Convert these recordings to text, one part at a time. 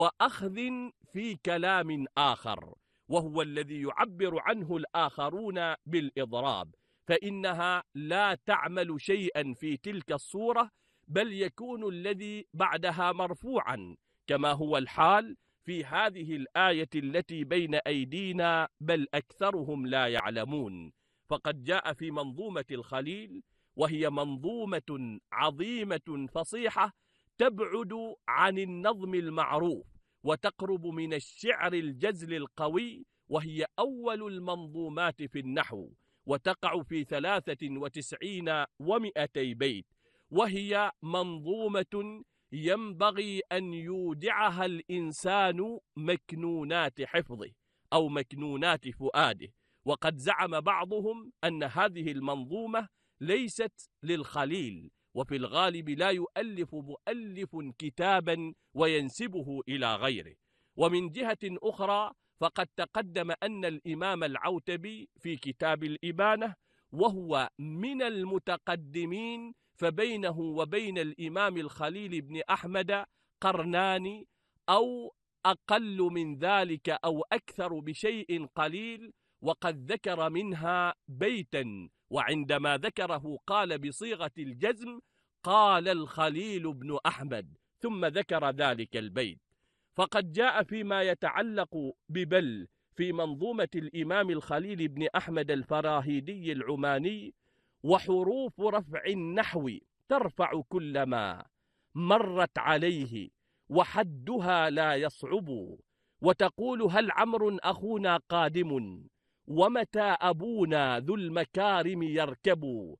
وأخذ في كلام آخر، وهو الذي يعبر عنه الآخرون بالإضراب، فإنها لا تعمل شيئا في تلك الصورة، بل يكون الذي بعدها مرفوعا، كما هو الحال في هذه الآية التي بين أيدينا: بل أكثرهم لا يعلمون. فقد جاء في منظومة الخليل، وهي منظومة عظيمة فصيحة تبعد عن النظم المعروف وتقرب من الشعر الجزل القوي، وهي أول المنظومات في النحو، وتقع في 93 و200 بيت، وهي منظومة ينبغي أن يودعها الإنسان مكنونات حفظه أو مكنونات فؤاده. وقد زعم بعضهم أن هذه المنظومة ليست للخليل، وفي الغالب لا يؤلف مؤلف كتابا وينسبه إلى غيره. ومن جهة أخرى فقد تقدم أن الإمام العوتبي في كتاب الإبانة، وهو من المتقدمين، فبينه وبين الإمام الخليل بن أحمد قرنان أو أقل من ذلك أو أكثر بشيء قليل، وقد ذكر منها بيتا، وعندما ذكره قال بصيغة الجزم: قال الخليل بن أحمد، ثم ذكر ذلك البيت. فقد جاء فيما يتعلق ببل في منظومة الإمام الخليل بن أحمد الفراهيدي العماني: وحروف رفع النحو ترفع كل ما مرت عليه، وحدها لا يصعب، وتقول: هل عمرو أخونا قادم، ومتى أبونا ذو المكارم يركب،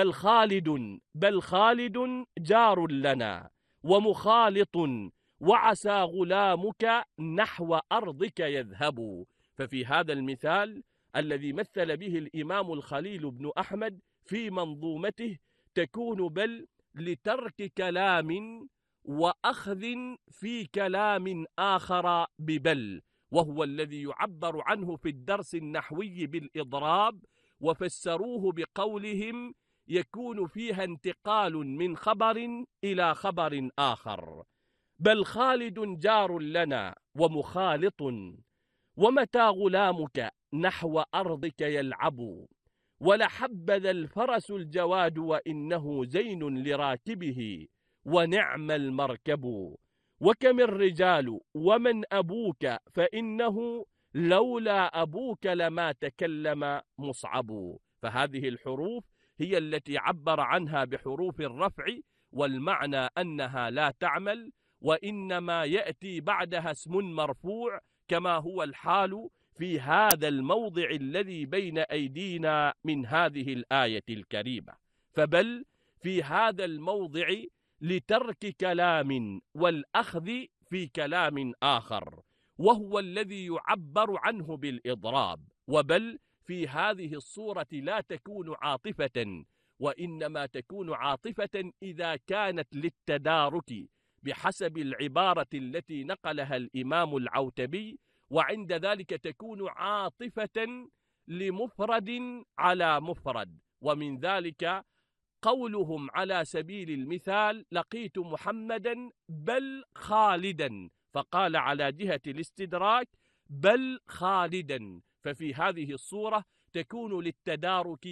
بل خالد جار لنا ومخالط، وعسى غلامك نحو أرضك يذهب. ففي هذا المثال الذي مثل به الإمام الخليل بن أحمد في منظومته تكون بل لترك كلام وأخذ في كلام آخر ببل، وهو الذي يعبر عنه في الدرس النحوي بالإضراب، وفسروه بقولهم: يكون فيها انتقال من خبر إلى خبر آخر. بل خالد جار لنا ومخالط، ومتى غلامك نحو أرضك يلعب، ولحبذا الفرس الجواد وإنه زين لراكبه، ونعم المركب، وكم الرجال ومن أبوك، فإنه لولا أبوك لما تكلم مصعب. فهذه الحروف هي التي عبر عنها بحروف الرفع، والمعنى أنها لا تعمل، وإنما يأتي بعدها اسم مرفوع، كما هو الحال في هذا الموضع الذي بين أيدينا من هذه الآية الكريمة. فبل في هذا الموضع لترك كلام والأخذ في كلام آخر، وهو الذي يعبر عنه بالإضراب. وبل في هذه الصورة لا تكون عاطفة، وإنما تكون عاطفة إذا كانت للتدارك بحسب العبارة التي نقلها الإمام العوتبي، وعند ذلك تكون عاطفة لمفرد على مفرد. ومن ذلك قولهم على سبيل المثال: لقيت محمدا بل خالدا، فقال على جهة الاستدراك: بل خالدا. ففي هذه الصورة تكون للتدارك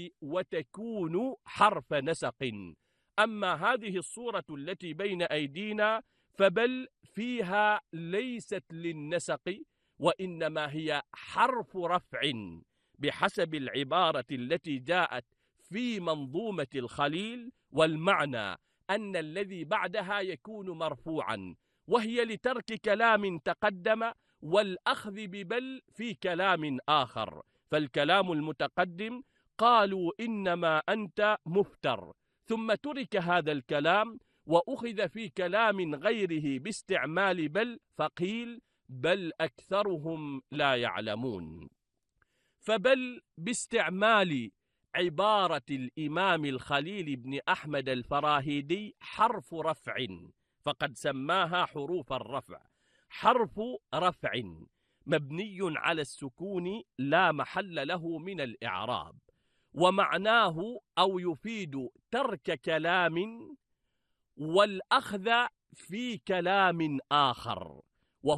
وتكون حرف نسق. أما هذه الصورة التي بين أيدينا فبل فيها ليست للنسق، وإنما هي حرف رفع بحسب العبارة التي جاءت في منظومة الخليل، والمعنى أن الذي بعدها يكون مرفوعا، وهي لترك كلام تقدم والأخذ ببل في كلام آخر. فالكلام المتقدم قالوا: إنما أنت مفتر، ثم ترك هذا الكلام وأخذ في كلام غيره باستعمال بل، فقيل: بل أكثرهم لا يعلمون. فبل باستعمال عبارة الإمام الخليل بن أحمد الفراهيدي حرف رفع، فقد سماها حروف الرفع. حرف رفع مبني على السكون لا محل له من الإعراب، ومعناه أو يفيد ترك كلام والأخذ في كلام آخر.